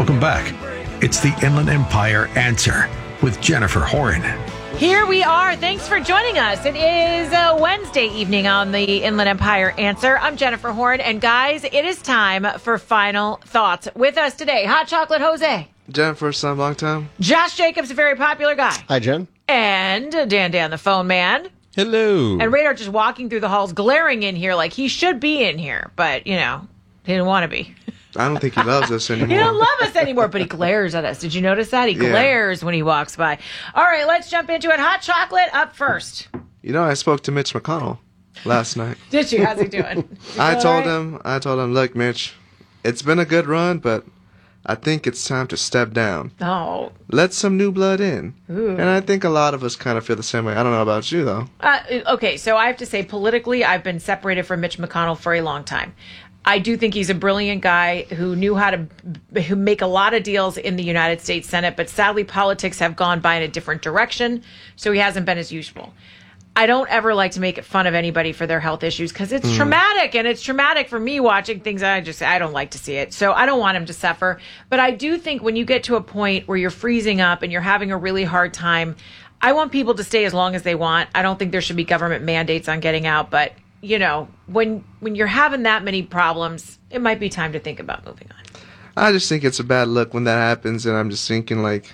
Welcome back. It's the Inland Empire Answer with Jennifer Horn. Here we are. Thanks for joining us. It is a Wednesday evening on the Inland Empire Answer. I'm Jennifer Horn, and guys, it is time for final thoughts. With us today, Hot Chocolate Jose. Jennifer, some long time. Josh Jacobs, a very popular guy. Hi, Jen. And Dan the phone man. Hello. And Radar just walking through the halls, glaring in here like he should be in here, but, you know, he didn't want to be. I don't think he loves us anymore. He don't love us anymore, but he glares at us. Did you notice that? He glares when he walks by. All right, let's jump into it. Hot Chocolate up first. You know, I spoke to Mitch McConnell last night. Did you? How's he doing? I told him, look, Mitch, it's been a good run, but I think it's time to step down. Oh. Let some new blood in. Ooh. And I think a lot of us kind of feel the same way. I don't know about you, though. Okay, so I have to say, politically, I've been separated from Mitch McConnell for a long time. I do think he's a brilliant guy who knew how to make a lot of deals in the United States Senate, but sadly politics have gone by in a different direction, so he hasn't been as useful. I don't ever like to make fun of anybody for their health issues because it's traumatic, and it's traumatic for me watching things I don't like to see it. So I don't want him to suffer. But I do think when you get to a point where you're freezing up and you're having a really hard time, I want people to stay as long as they want. I don't think there should be government mandates on getting out, but you know, when you're having that many problems, it might be time to think about moving on. I just think it's a bad look when that happens, and I'm just thinking, like,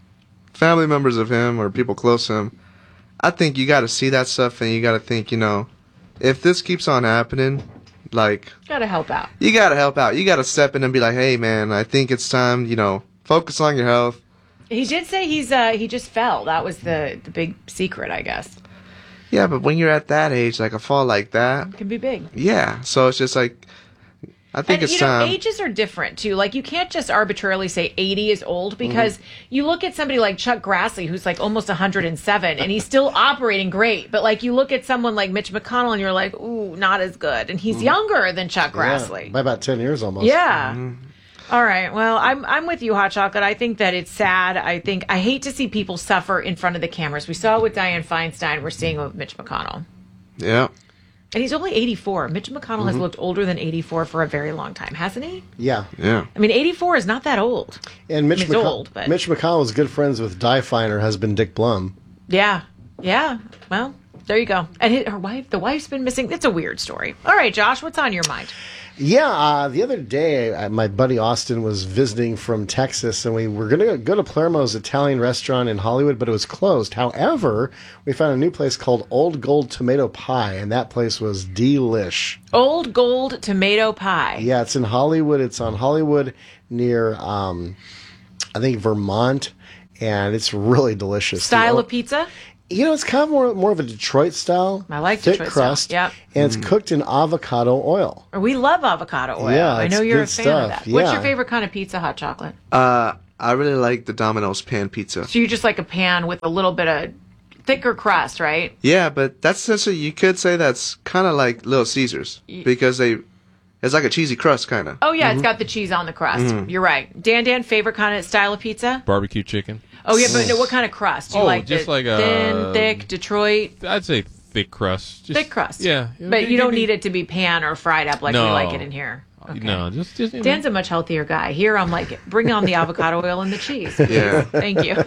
family members of him or people close to him, I think you got to see that stuff, and you got to think, you know, if this keeps on happening, like... Got to help out. You got to help out. You got to step in and be like, hey, man, I think it's time, you know, focus on your health. He did say he just fell. That was the big secret, I guess. Yeah, but when you're at that age, like a fall like that... It can be big. Yeah, so it's just like... I think it's time. And, ages are different, too. Like, you can't just arbitrarily say 80 is old because you look at somebody like Chuck Grassley, who's like almost 107, and he's still operating great. But, like, you look at someone like Mitch McConnell, and you're like, ooh, not as good. And he's younger than Chuck Grassley. Yeah, by about 10 years almost. Yeah. All right. Well, I'm with you, Hot Chocolate. I think that it's sad. I hate to see people suffer in front of the cameras. We saw it with Dianne Feinstein. We're seeing it with Mitch McConnell. Yeah. And he's only 84. Mitch McConnell has looked older than 84 for a very long time, hasn't he? Yeah. Yeah. I mean, 84 is not that old. And Mitch old, but... Mitch McConnell is good friends with Die Finer husband Dick Blum. Yeah. Yeah. Well, there you go. And the wife's been missing. It's a weird story. All right, Josh, what's on your mind? Yeah, the other day, my buddy Austin was visiting from Texas, and we were going to go to Palermo's Italian restaurant in Hollywood, but it was closed. However, we found a new place called Old Gold Tomato Pie, and that place was delish. Old Gold Tomato Pie. Yeah, it's in Hollywood. It's on Hollywood near, I think, Vermont, and it's really delicious. Style of pizza? You know, it's kind of more of a Detroit style. I like thick Detroit crust, style. Yep. And it's cooked in avocado oil. We love avocado oil. Yeah, I know it's you're a good fan of stuff. that. What's Yeah. your favorite kind of pizza, Hot Chocolate? I really like the Domino's pan pizza. So you just like a pan with a little bit of thicker crust, right? Yeah, but that's essentially, you could say that's kind of like Little Caesars because it's like a cheesy crust kind of. Oh, yeah, it's got the cheese on the crust. You're right. Dan, favorite kind of style of pizza? Barbecue chicken. Oh, yeah, but no, what kind of crust? Do you like just the like a thin, thick, Detroit? I'd say thick crust. Thick crust. Yeah. But you don't need it to be pan or fried up like we No. like it in here. Okay. No, just Dan's a much healthier guy. Here, I'm like, bring on the avocado oil and the cheese. Yeah. Thank you.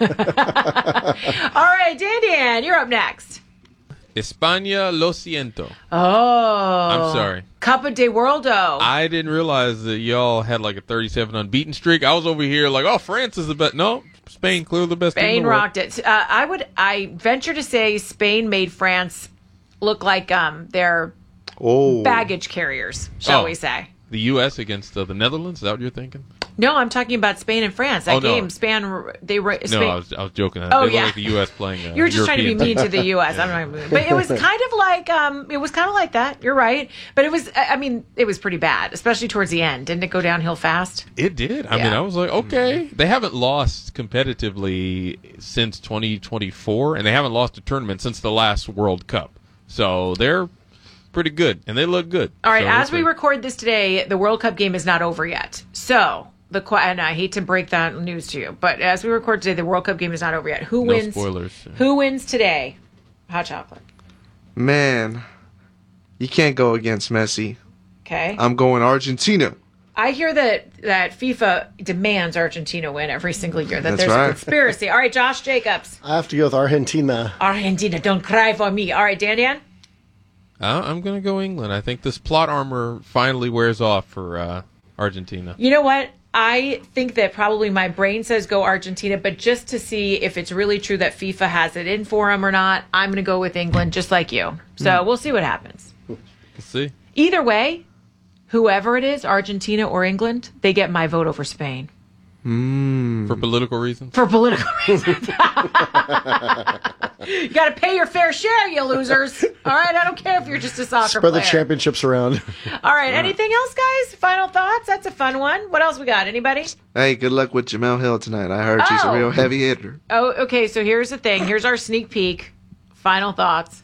All right, Dan, you're up next. España lo siento. Oh. I'm sorry. Copa de Worldo. I didn't realize that y'all had like a 37 unbeaten streak. I was over here like, oh, France is the best. No, Spain clearly the best team in Spain the world. rocked it. I venture to say Spain made France look like their baggage carriers, shall we say. The U.S. against the Netherlands? Is that what you're thinking? No, I'm talking about Spain and France. That game, Spain. No, I was joking. Oh, they yeah. look like the U.S. playing. You were just trying to be European mean to the U.S. I'm not, but it was kind of like that. You're right, but it was. I mean, it was pretty bad, especially towards the end. Didn't it go downhill fast? It did. I mean, I was like, okay. They haven't lost competitively since 2024, and they haven't lost a tournament since the last World Cup. So they're pretty good, and they look good. All right, so as we record this today, the World Cup game is not over yet. So and I hate to break that news to you, but as we record today, the World Cup game is not over yet. Who No wins? spoilers. Who wins today? Hot Chocolate. Man, you can't go against Messi. Okay. I'm going Argentina. I hear that FIFA demands Argentina win every single year. That That's there's right. a conspiracy. All right, Josh Jacobs. I have to go with Argentina. Argentina, don't cry for me. All right, Dan. I'm going to go England. I think this plot armor finally wears off for Argentina. You know what? I think that probably my brain says go Argentina, but just to see if it's really true that FIFA has it in for them or not, I'm going to go with England, just like you. So we'll see what happens. Let's see. Either way, whoever it is, Argentina or England, they get my vote over Spain. For political reasons? For political reasons. You got to pay your fair share, you losers. All right, I don't care if you're just a soccer Spread player. the championships around. All right, anything else, guys? Final thoughts? That's a fun one. What else we got? Anybody? Hey, good luck with Jamel Hill tonight. I heard she's a real heavy hitter. Oh, okay, so here's the thing. Here's our sneak peek. Final thoughts.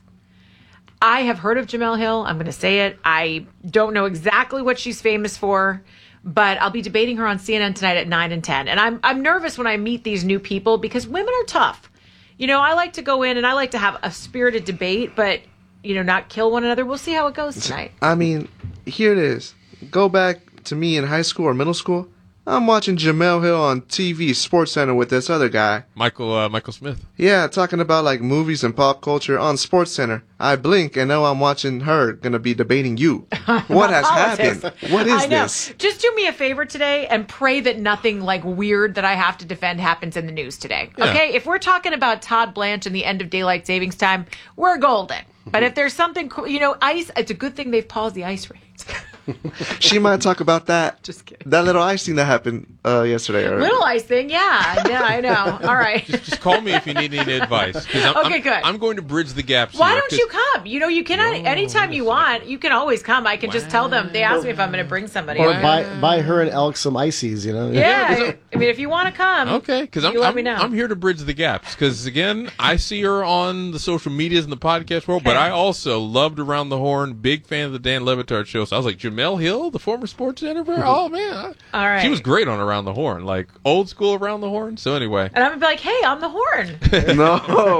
I have heard of Jamel Hill. I'm going to say it. I don't know exactly what she's famous for, but I'll be debating her on CNN tonight at 9 and 10. And I'm nervous when I meet these new people because women are tough. You know, I like to go in and I like to have a spirited debate, but, you know, not kill one another. We'll see how it goes tonight. I mean, here it is. Go back to me in high school or middle school. I'm watching Jamel Hill on TV, Sports Center with this other guy. Michael Smith. Yeah, talking about like movies and pop culture on Sports Center. I blink and know I'm watching her gonna be debating you. What has Politics. happened? What is I know. this? Just do me a favor today and pray that nothing like weird that I have to defend happens in the news today. Yeah. Okay? If we're talking about Todd Blanche and the end of daylight savings time, we're golden. But if there's something, you know, ice, it's a good thing they've paused the ice raids. She might talk about that. Just kidding. That little ice thing that happened yesterday. Or, Little ice thing, yeah. Yeah, I know. All right. Just call me if you need any advice. 'Cause Okay, good. I'm going to bridge the gaps Why here, don't 'cause- you come? You know, you can anytime you want. You can always come. I can just tell them. They ask me if I'm going to bring somebody. Or over. buy her and Elk some ices, you know? Yeah, I mean, if you want to come, Okay, because you let me know. I'm here to bridge the gaps. Because again, I see her on the social medias and the podcast world, but I also loved Around the Horn. Big fan of the Dan Levitard show. So I was like, Jamel Hill, the former sports editor. Oh man, All right. she was great on Around the Horn, like old school Around the Horn. So anyway, and I'm going to be like, hey, I'm the horn. No,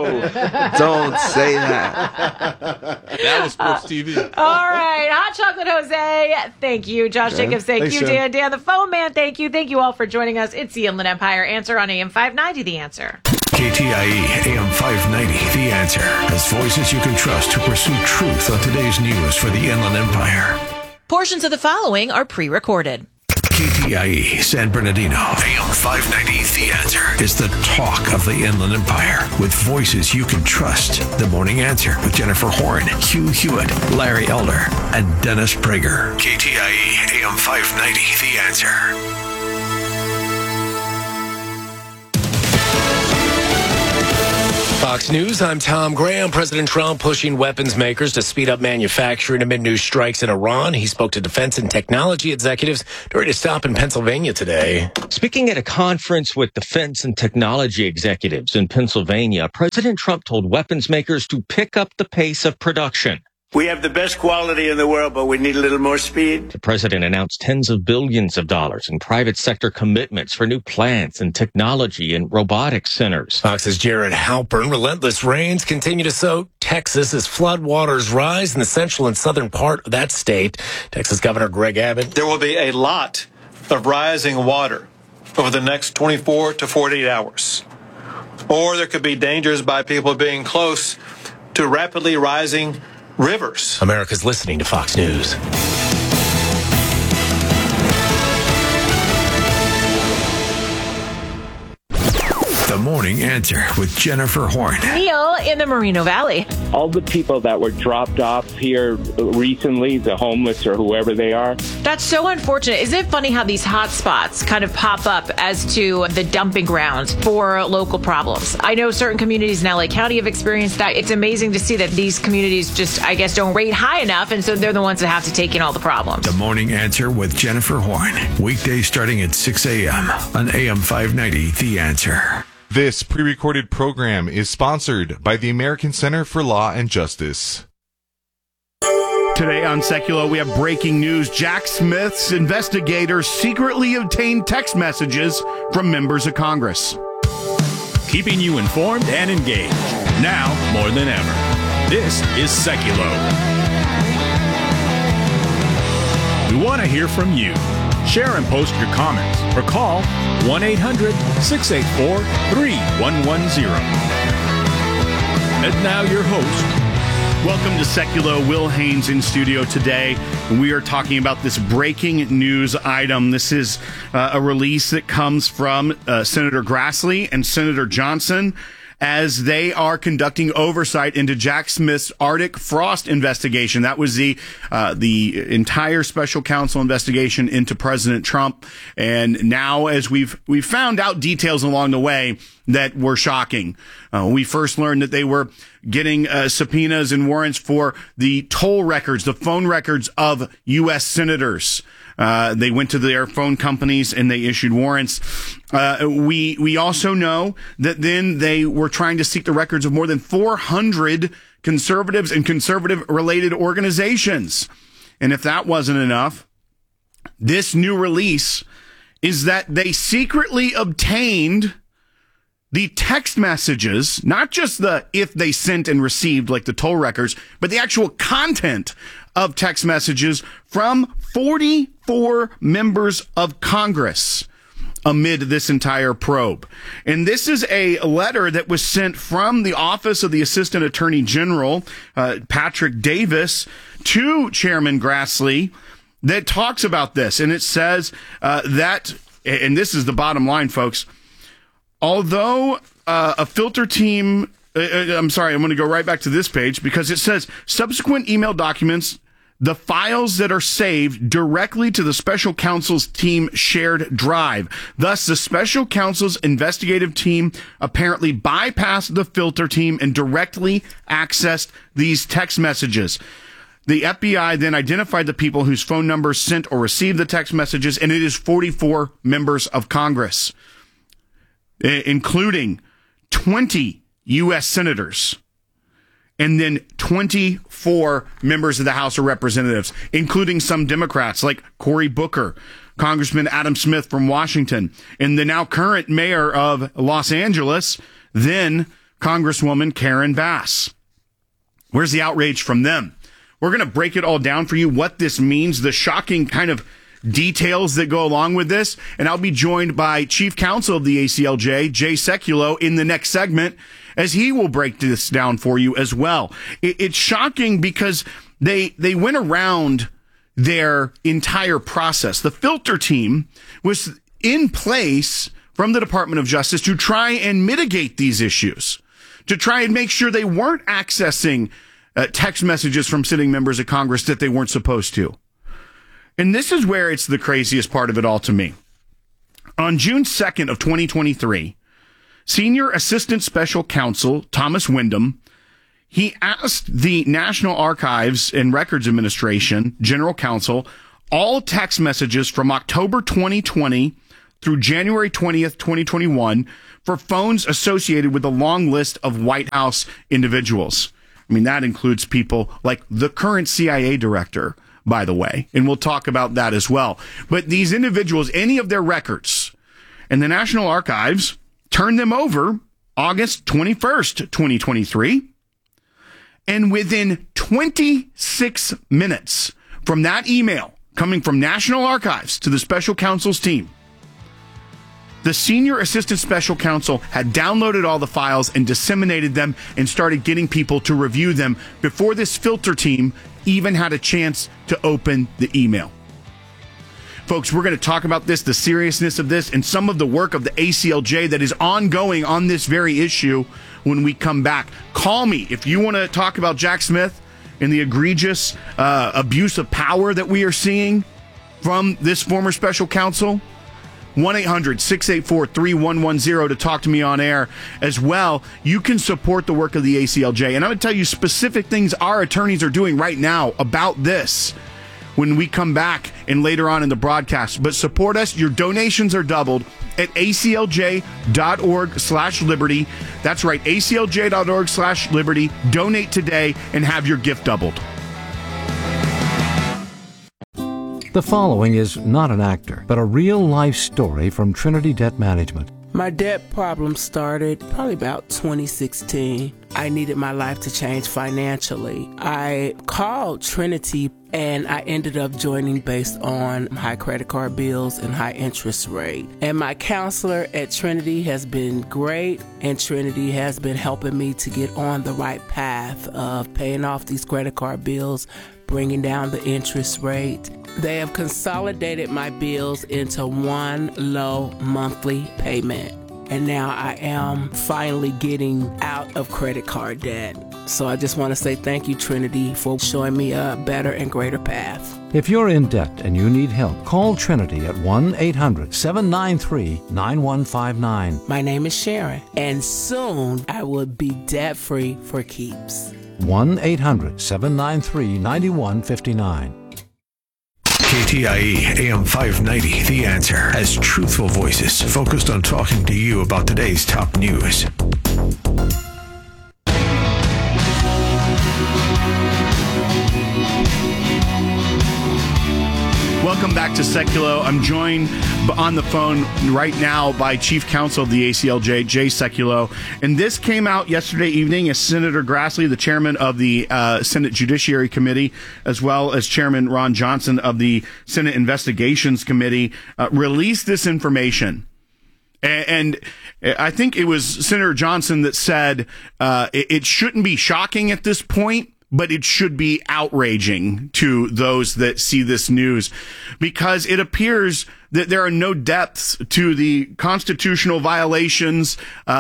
don't say that. that was sports TV. All right. Hot Chocolate Jose, thank you. Josh Jacobs, thank Thanks, you. Jen. Dan, the phone man, thank you. Thank you all for joining us. It's the Inland Empire Answer on AM 590, The Answer. KTIE AM 590, The Answer, has voices you can trust to pursue truth on today's news for the Inland Empire. Portions of the following are pre-recorded. KTIE San Bernardino, AM 590, The Answer, is the talk of the Inland Empire with voices you can trust. The Morning Answer with Jennifer Horn, Hugh Hewitt, Larry Elder, and Dennis Prager. KTIE AM 590, The Answer. Fox News, I'm Tom Graham. President Trump pushing weapons makers to speed up manufacturing amid new strikes in Iran. He spoke to defense and technology executives during a stop in Pennsylvania today. Speaking at a conference with defense and technology executives in Pennsylvania, President Trump told weapons makers to pick up the pace of production. We have the best quality in the world, but we need a little more speed. The president announced tens of billions of dollars in private sector commitments for new plants and technology and robotics centers. Fox's Jared Halpern. Relentless rains continue to soak Texas as floodwaters rise in the central and southern part of that state. Texas Governor Greg Abbott. There will be a lot of rising water over the next 24 to 48 hours. Or there could be dangers by people being close to rapidly rising rivers. America's listening to Fox News. The Morning Answer with Jennifer Horn. Neil in the Moreno Valley. All the people that were dropped off here recently, the homeless or whoever they are. That's so unfortunate. Isn't it funny how these hot spots kind of pop up as to the dumping grounds for local problems? I know certain communities in LA County have experienced that. It's amazing to see that these communities just, I guess, don't rate high enough, and so they're the ones that have to take in all the problems. The Morning Answer with Jennifer Horn. Weekdays starting at 6 a.m. on AM 590, The Answer. This pre-recorded program is sponsored by the American Center for Law and Justice. Today on Secular, we have breaking news. Jack Smith's investigators secretly obtained text messages from members of Congress. Keeping you informed and engaged, now more than ever. This is Secular. We want to hear from you. Share and post your comments or call 1-800-684-3110. And now your host. Welcome to Seculo. Will Haynes in studio today. We are talking about this breaking news item. This is a release that comes from Senator Grassley and Senator Johnson as they are conducting oversight into Jack Smith's Arctic frost investigation. That was the entire special counsel investigation into President Trump. And now, as we've found out details along the way that were shocking. We first learned that they were getting subpoenas and warrants for the toll records, the phone records of U.S. senators. They went to their phone companies and they issued warrants. We also know that then they were trying to seek the records of more than 400 conservatives and conservative-related organizations. And if that wasn't enough, this new release is that they secretly obtained the text messages, not just the if they sent and received like the toll records, but the actual content of text messages from 44 members of Congress amid this entire probe. And this is a letter that was sent from the Office of the Assistant Attorney General, Patrick Davis, to Chairman Grassley that talks about this. And it says that, and this is the bottom line, folks, although a filter team, I'm sorry, I'm going to go right back to this page because it says subsequent email documents, the files that are saved directly to the special counsel's team shared drive. Thus, the special counsel's investigative team apparently bypassed the filter team and directly accessed these text messages. The FBI then identified the people whose phone numbers sent or received the text messages, and it is 44 members of Congress, including 20 U.S. senators, and then 24 members of the House of Representatives, including some Democrats like Cory Booker, Congressman Adam Smith from Washington, and the now current mayor of Los Angeles, then Congresswoman Karen Bass. Where's the outrage from them? We're going to break it all down for you, what this means, the shocking kind of details that go along with this, and I'll be joined by Chief Counsel of the ACLJ, Jay Sekulow, in the next segment, as he will break this down for you as well. It's shocking because they went around their entire process. The filter team was in place from the Department of Justice to try and mitigate these issues, to try and make sure they weren't accessing text messages from sitting members of Congress that they weren't supposed to. And this is where it's the craziest part of it all to me. On June 2nd of 2023, Senior Assistant Special Counsel Thomas Windham, he asked the National Archives and Records Administration, General Counsel, all text messages from October 2020 through January 20th, 2021 for phones associated with a long list of White House individuals. I mean, that includes people like the current CIA director, by the way, and we'll talk about that as well. But these individuals, any of their records, and the National Archives turned them over August 21st, 2023, and within 26 minutes from that email coming from National Archives to the Special Counsel's team, the Senior Assistant Special Counsel had downloaded all the files and disseminated them and started getting people to review them before this filter team even had a chance to open the email. Folks, we're going to talk about this, the seriousness of this, and some of the work of the ACLJ that is ongoing on this very issue when we come back. Call me if you want to talk about Jack Smith and the egregious abuse of power that we are seeing from this former special counsel. 1-800-684-3110 to talk to me on air as well. You can support the work of the ACLJ. And I'm going to tell you specific things our attorneys are doing right now about this when we come back and later on in the broadcast. But support us. Your donations are doubled at aclj.org/liberty. That's right, aclj.org/liberty. Donate today and have your gift doubled. The following is not an actor, but a real-life story from Trinity Debt Management. My debt problem started probably about 2016. I needed my life to change financially. I called Trinity and I ended up joining based on high credit card bills and high interest rate. And my counselor at Trinity has been great, and Trinity has been helping me to get on the right path of paying off these credit card bills, bringing down the interest rate. They have consolidated my bills into one low monthly payment. And now I am finally getting out of credit card debt. So I just want to say thank you, Trinity, for showing me a better and greater path. If you're in debt and you need help, call Trinity at 1-800-793-9159. My name is Sharon, and soon I will be debt-free for keeps. 1-800-793-9159. KTIE AM 590, The Answer, has truthful voices focused on talking to you about today's top news. Welcome back to Sekulow. I'm joined on the phone right now by Chief Counsel of the ACLJ, Jay Sekulow. And this came out yesterday evening as Senator Grassley, the chairman of the Senate Judiciary Committee, as well as Chairman Ron Johnson of the Senate Investigations Committee, released this information. And I think it was Senator Johnson that said it shouldn't be shocking at this point, but it should be outraging to those that see this news, because it appears that there are no depths to the constitutional violations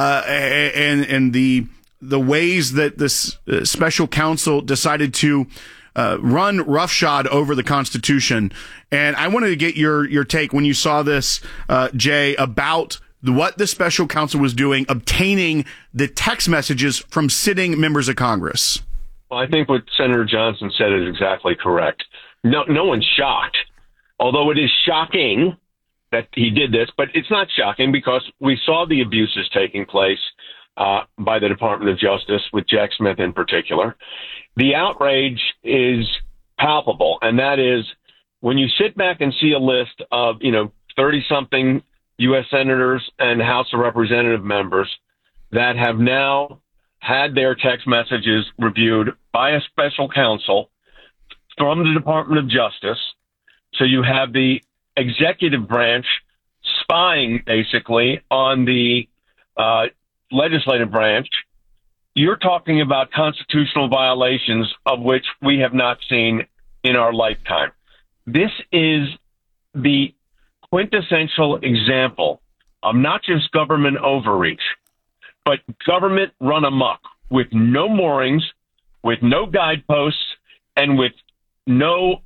and the ways that this special counsel decided to run roughshod over the Constitution. And I wanted to get your take when you saw this, Jay, about what the special counsel was doing, obtaining the text messages from sitting members of Congress. Well, I think what Senator Johnson said is exactly correct. No one's shocked, although it is shocking that he did this, but it's not shocking because we saw the abuses taking place by the Department of Justice with Jack Smith in particular. The outrage is palpable, and that is when you sit back and see a list of, 30-something U.S. senators and House of Representative members that have now had their text messages reviewed by a special counsel from the Department of Justice. So you have the executive branch spying basically on the legislative branch. You're talking about constitutional violations of which we have not seen in our lifetime. This is the quintessential example of not just government overreach, but government run amok with no moorings, with no guideposts, and with no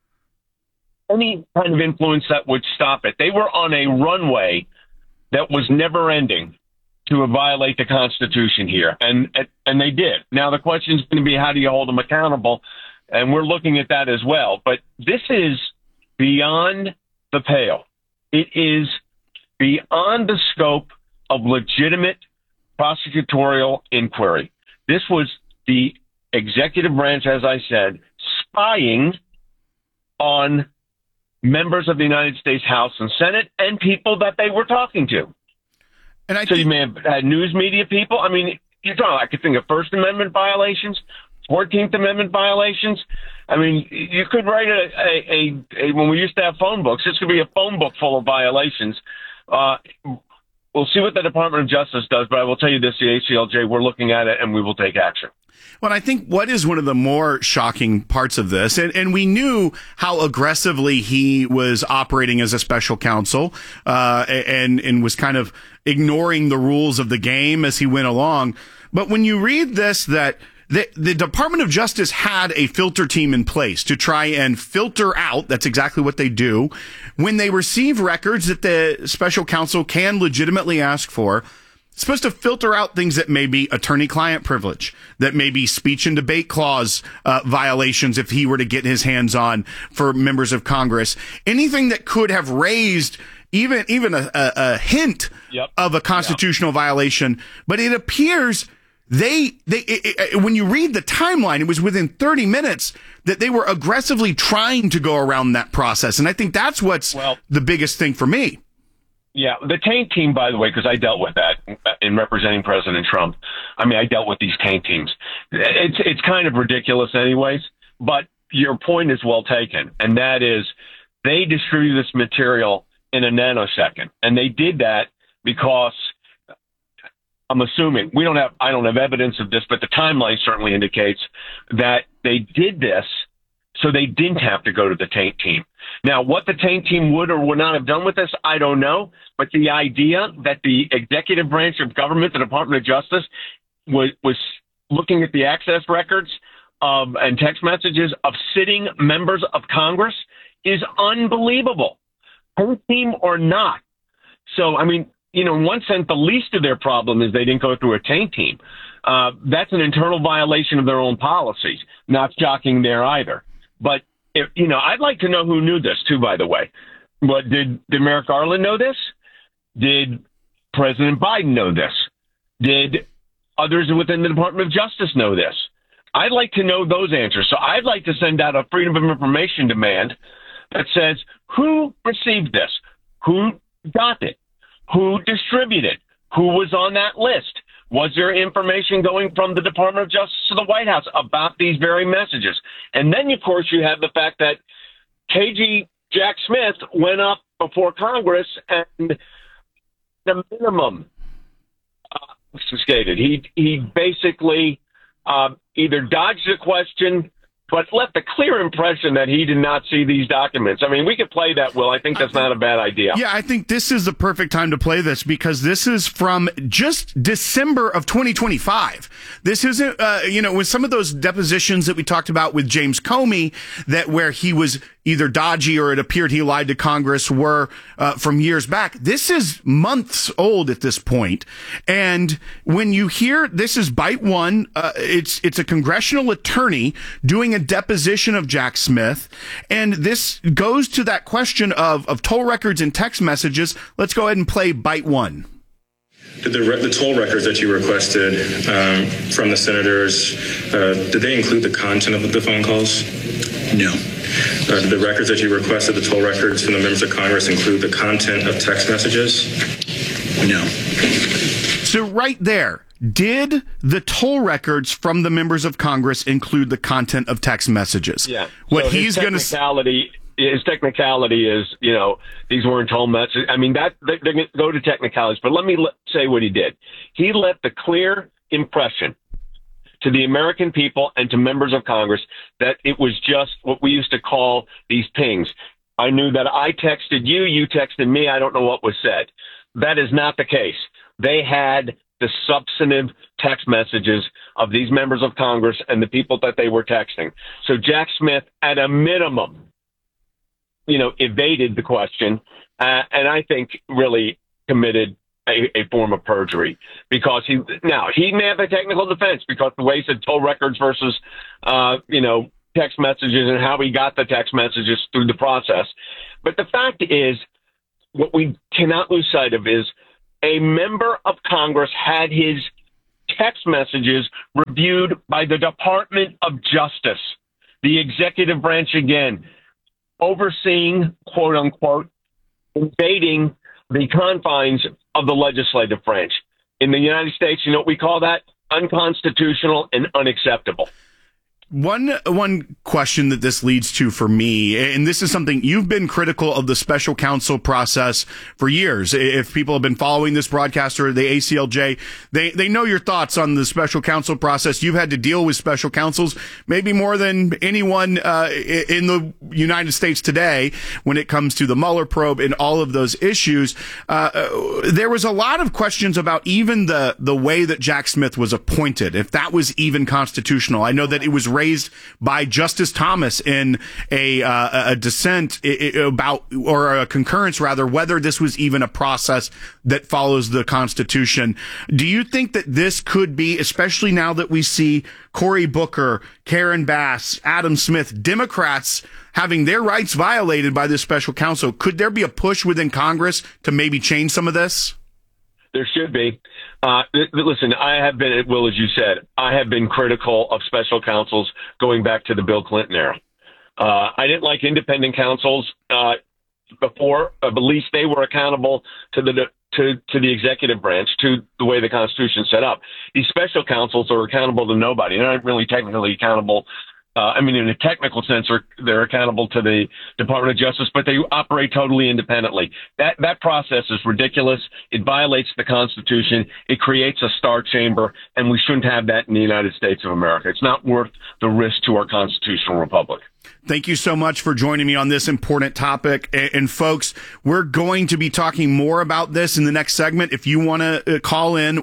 any kind of influence that would stop it. They were on a runway that was never ending to violate the Constitution here, and they did. Now the question is going to be, how do you hold them accountable? And we're looking at that as well. But this is beyond the pale. It is beyond the scope of legitimate prosecutorial inquiry. This was the executive branch, as I said, spying on members of the United States House and Senate and people that they were talking to. And so you may have had news media people. I mean, I could think of First Amendment violations, 14th Amendment violations. I mean, you could write a when we used to have phone books, this could be a phone book full of violations. We'll see what the Department of Justice does, but I will tell you this, the ACLJ, we're looking at it and we will take action. Well, I think what is one of the more shocking parts of this, and we knew how aggressively he was operating as a special counsel, and was kind of ignoring the rules of the game as he went along. But when you read this, that the Department of Justice had a filter team in place to try and filter out, that's exactly what they do, when they receive records that the special counsel can legitimately ask for. It's supposed to filter out things that may be attorney-client privilege, that may be speech and debate clause violations if he were to get his hands on for members of Congress. Anything that could have raised even a hint of a constitutional violation. But it appears when you read the timeline, it was within 30 minutes that they were aggressively trying to go around that process. And I think that's what's the biggest thing for me. Yeah, the taint team, by the way, because I dealt with that in representing President Trump. I mean, I dealt with these taint teams. It's kind of ridiculous anyways, but your point is well taken, and that is they distribute this material in a nanosecond, and they did that because I'm assuming I don't have evidence of this, but the timeline certainly indicates that they did this so they didn't have to go to the taint team. Now, what the taint team would or would not have done with this, I don't know. But the idea that the executive branch of government, the Department of Justice, was looking at the access records and text messages of sitting members of Congress is unbelievable, taint team or not. So, I mean, in one sense, the least of their problem is they didn't go through a taint team. That's an internal violation of their own policies. Not shocking there either. But, I'd like to know who knew this, too, by the way. But did Merrick Garland know this? Did President Biden know this? Did others within the Department of Justice know this? I'd like to know those answers. So I'd like to send out a Freedom of Information demand that says who received this, who got it, who distributed, who was on that list. Was there information going from the Department of Justice to the White House about these very messages? And then, of course, you have the fact that KG Jack Smith went up before Congress and the minimum stated. He basically either dodged the question but left a clear impression that he did not see these documents. I mean, we could play that, Will. I think that's not a bad idea. Yeah, I think this is the perfect time to play this because this is from just December of 2025. This isn't, with some of those depositions that we talked about with James Comey, that where he was either dodgy or it appeared he lied to Congress were from years back. This is months old at this point. And when you hear this is bite one, it's a congressional attorney doing a deposition of Jack Smith. And this goes to that question of toll records and text messages. Let's go ahead and play bite one. Did the toll records that you requested from the senators, did they include the content of the phone calls? No. Did the records that you requested, the toll records from the members of Congress, include the content of text messages? No. So right there, did the toll records from the members of Congress include the content of text messages? Yeah. What so he's going to his technicality is, these weren't toll messages. I mean, they're going to go to technicalities, but let me say what he did. He left the clear impression to the American people and to members of Congress that it was just what we used to call these pings. I knew that I texted you, you texted me, I don't know what was said. That is not the case. They had the substantive text messages of these members of Congress and the people that they were texting. So Jack Smith, at a minimum, evaded the question, and I think really committed a form of perjury because he may have a technical defense because the way he said toll records versus, text messages and how he got the text messages through the process. But the fact is, what we cannot lose sight of is a member of Congress had his text messages reviewed by the Department of Justice, the executive branch again, overseeing, quote unquote, invading the confines of the legislative branch. In the United States, you know what we call that? Unconstitutional and unacceptable. One question that this leads to for me, and this is something you've been critical of the special counsel process for years. If people have been following this broadcast or the ACLJ, they know your thoughts on the special counsel process. You've had to deal with special counsels maybe more than anyone in the United States today when it comes to the Mueller probe and all of those issues. There was a lot of questions about even the way that Jack Smith was appointed, if that was even constitutional. I know that it was raised by Justice Thomas in a dissent about, or a concurrence rather, whether this was even a process that follows the Constitution. Do you think that this could be, especially now that we see Cory Booker, Karen Bass, Adam Smith, Democrats having their rights violated by this special counsel, could there be a push within Congress to maybe change some of this? There should be. Listen, I have been, Will, as you said, I have been critical of special counsels going back to the Bill Clinton era. I didn't like independent counsels. before. At least they were accountable to the executive branch, to the way the Constitution is set up. These special counsels are accountable to nobody. They're not really technically accountable. In a technical sense, they're accountable to the Department of Justice, but they operate totally independently. That process is ridiculous. It violates the Constitution. It creates a star chamber, and we shouldn't have that in the United States of America. It's not worth the risk to our constitutional republic. Thank you so much for joining me on this important topic. And folks, we're going to be talking more about this in the next segment. If you want to call in,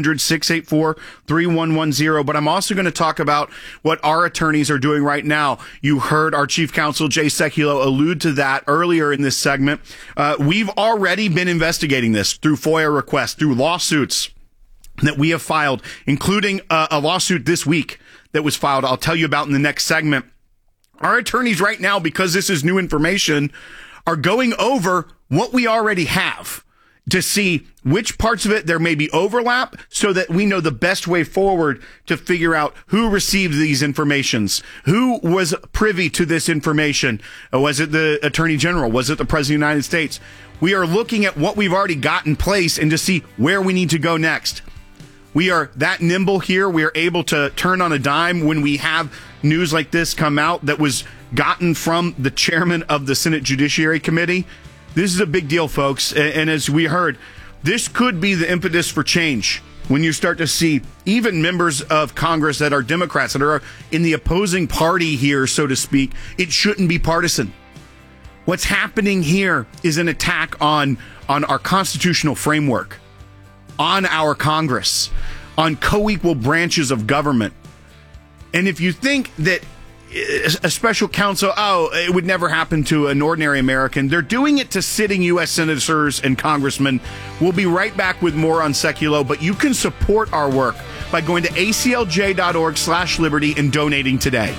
1-800-684-3110. But I'm also going to talk about what our attorneys are doing right now. You heard our chief counsel, Jay Sekulow, allude to that earlier in this segment. We've already been investigating this through FOIA requests, through lawsuits that we have filed, including a lawsuit this week that was filed. I'll tell you about in the next segment. Our attorneys right now, because this is new information, are going over what we already have to see which parts of it there may be overlap so that we know the best way forward to figure out who received these informations, who was privy to this information. Was it the Attorney General? Was it the President of the United States? We are looking at what we've already got in place and to see where we need to go next. We are that nimble here. We are able to turn on a dime when we have news like this come out that was gotten from the chairman of the Senate Judiciary Committee. This is a big deal, folks. And as we heard, this could be the impetus for change when you start to see even members of Congress that are Democrats, that are in the opposing party here, so to speak. It shouldn't be partisan. What's happening here is an attack on our constitutional framework, on our Congress, on co-equal branches of government. And if you think that a special counsel, it would never happen to an ordinary American, they're doing it to sitting U.S. senators and congressmen. We'll be right back with more on Sekulow, but you can support our work by going to aclj.org/liberty and donating today.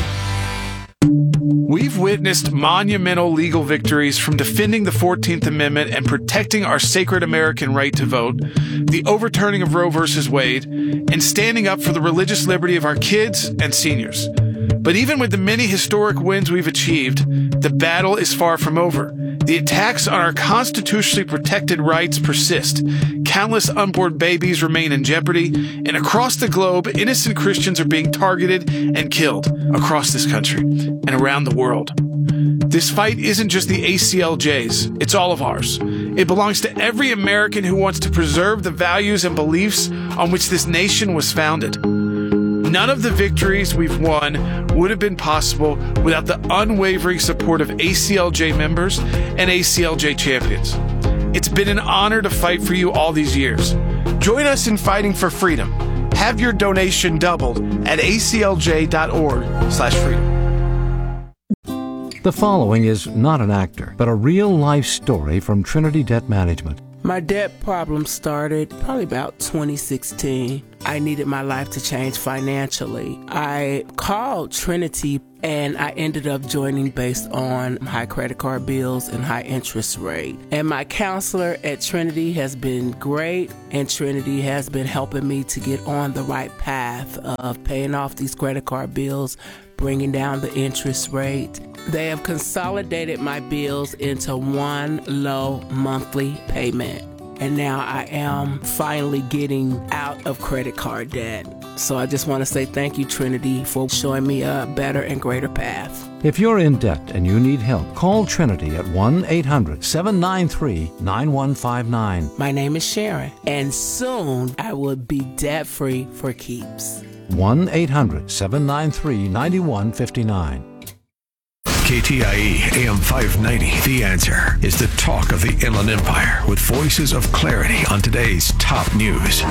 We've witnessed monumental legal victories from defending the 14th Amendment and protecting our sacred American right to vote, the overturning of Roe v. Wade, and standing up for the religious liberty of our kids and seniors. But even with the many historic wins we've achieved, the battle is far from over. The attacks on our constitutionally protected rights persist. Countless unborn babies remain in jeopardy, and across the globe, innocent Christians are being targeted and killed across this country and around the world. This fight isn't just the ACLJ's, it's all of ours. It belongs to every American who wants to preserve the values and beliefs on which this nation was founded. None of the victories we've won would have been possible without the unwavering support of ACLJ members and ACLJ champions. It's been an honor to fight for you all these years. Join us in fighting for freedom. Have your donation doubled at aclj.org/freedom. The following is not an actor, but a real-life story from Trinity Debt Management. My debt problem started probably about 2016. I needed my life to change financially. I called Trinity and I ended up joining based on high credit card bills and high interest rate. And my counselor at Trinity has been great, and Trinity has been helping me to get on the right path of paying off these credit card bills, bringing down the interest rate. They have consolidated my bills into one low monthly payment. And now I am finally getting out of credit card debt. So I just want to say thank you, Trinity, for showing me a better and greater path. If you're in debt and you need help, call Trinity at 1-800-793-9159. My name is Sharon, and soon I will be debt-free for keeps. 1-800-793-9159. KTIE AM 590, The Answer, is the talk of the Inland Empire with voices of clarity on today's top news.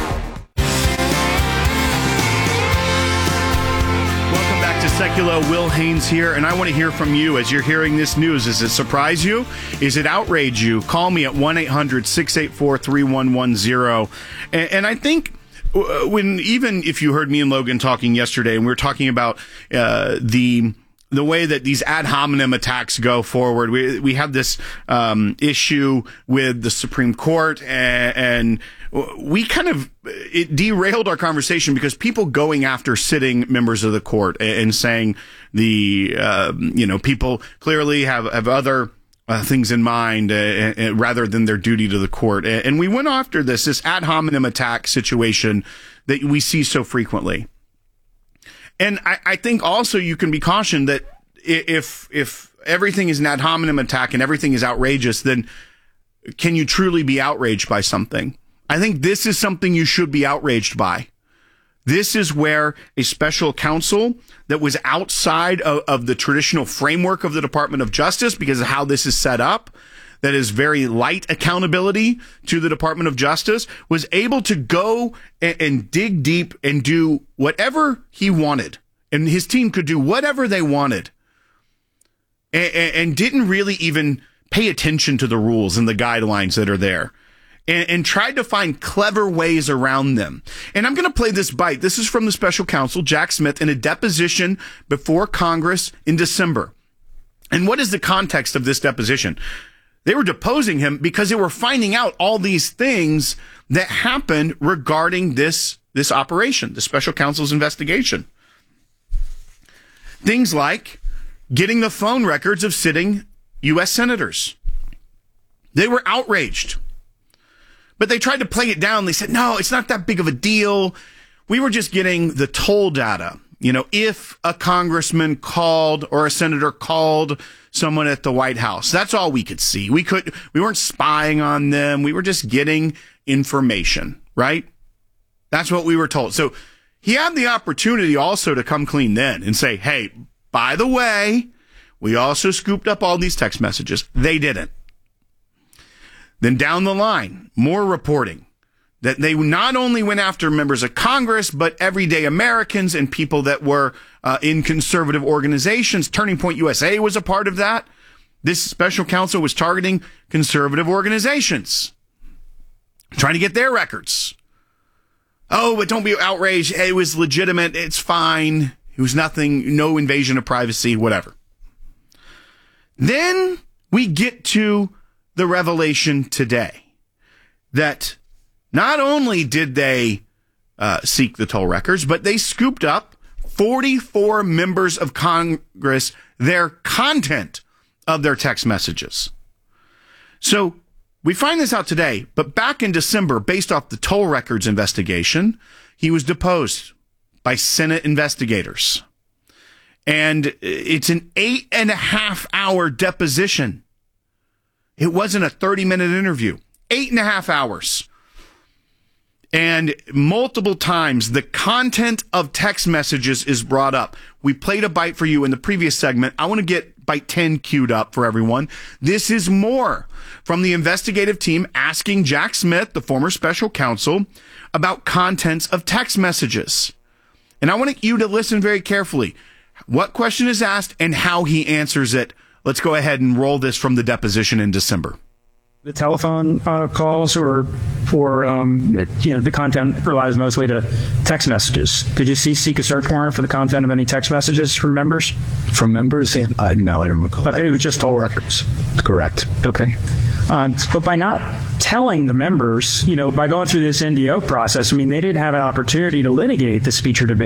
Welcome back to Sekulow. Will Haynes here, and I want to hear from you as you're hearing this news. Does it surprise you? Is it outrage you? Call me at 1-800-684-3110. And I think even if you heard me and Logan talking yesterday, and we were talking about the way that these ad hominem attacks go forward, we have this issue with the Supreme Court, and we kind of, it derailed our conversation because people going after sitting members of the court and saying people clearly have other things in mind rather than their duty to the court. And we went after this ad hominem attack situation that we see so frequently. And I think also you can be cautioned that if everything is an ad hominem attack and everything is outrageous, then can you truly be outraged by something? I think this is something you should be outraged by. This is where a special counsel that was outside of the traditional framework of the Department of Justice, because of how this is set up, that is very light accountability to the Department of Justice, was able to go and dig deep and do whatever he wanted. And his team could do whatever they wanted. And didn't really even pay attention to the rules and the guidelines that are there. And tried to find clever ways around them. And I'm going to play this bite. This is from the special counsel, Jack Smith, in a deposition before Congress in December. And what is the context of this deposition? They were deposing him because they were finding out all these things that happened regarding this operation, the special counsel's investigation. Things like getting the phone records of sitting U.S. senators. They were outraged. But they tried to play it down. They said, no, it's not that big of a deal. We were just getting the toll data. You know, if a congressman called or a senator called someone at the White House, that's all we could see. We weren't spying on them. We were just getting information, right? That's what we were told. So he had the opportunity also to come clean then and say, hey, by the way, we also scooped up all these text messages. They didn't. Then down the line, more reporting that they not only went after members of Congress, but everyday Americans and people that were in conservative organizations. Turning Point USA was a part of that. This special counsel was targeting conservative organizations, trying to get their records. Oh, but don't be outraged. It was legitimate. It's fine. It was nothing, no invasion of privacy, whatever. Then we get to the revelation today that not only did they seek the toll records, but they scooped up 44 members of Congress, their content of their text messages. So we find this out today, but back in December, based off the toll records investigation, he was deposed by Senate investigators. And it's an 8.5-hour deposition. It wasn't a 30-minute interview. 8.5 hours. And multiple times, the content of text messages is brought up. We played a bite for you in the previous segment. I want to get bite 10 queued up for everyone. This is more from the investigative team asking Jack Smith, the former special counsel, about contents of text messages. And I want you to listen very carefully. What question is asked and how he answers it. Let's go ahead and roll this from the deposition in December. The telephone calls or the content relies mostly to text messages. Did you seek a search warrant for the content of any text messages from members? From members? No, I don't recall. But it was just toll records. Correct. Okay. But by not telling the members, by going through this NDO process, I mean, they didn't have an opportunity to litigate this feature debate.